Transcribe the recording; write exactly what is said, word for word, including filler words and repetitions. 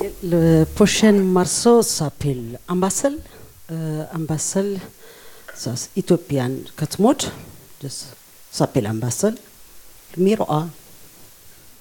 Le prochain morceau s'appelle Ambassel. Euh, Ambassel, ça c'est éthiopienne. Katmout, s'appelle Ambassel. Numéro un.